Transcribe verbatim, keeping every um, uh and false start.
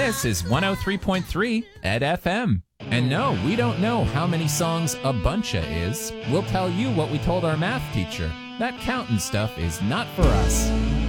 This is one oh three point three Ed F M. And no, we don't know how many songs a buncha is. We'll tell you what we told our math teacher. That counting stuff is not for us.